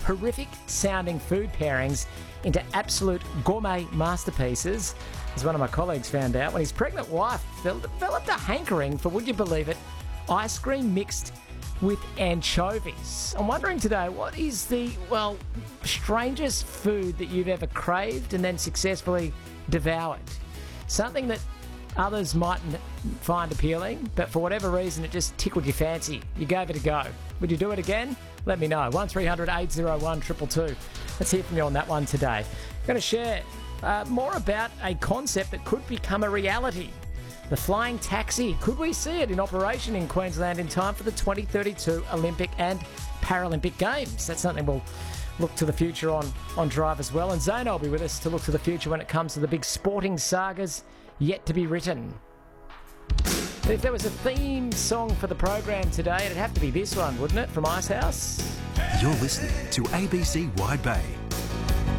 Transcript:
horrific sounding food pairings into absolute gourmet masterpieces, as one of my colleagues found out when his pregnant wife developed a hankering for, would you believe it, ice cream mixed with anchovies. I'm wondering today, what is the, strangest food that you've ever craved and then successfully devoured? Something that others mightn't find appealing, but for whatever reason it just tickled your fancy. You gave it a go. Would you do it again? Let me know. 1300 801 222. Let's hear from you on that one today. I'm going to share more about a concept that could become a reality. The flying taxi. Could we see it in operation in Queensland in time for the 2032 Olympic and Paralympic Games? That's something we'll look to the future on Drive as well. And Zane will be with us to look to the future when it comes to the big sporting sagas yet to be written. If there was a theme song for the program today, it'd have to be this one, wouldn't it, from Icehouse? You're listening to ABC Wide Bay.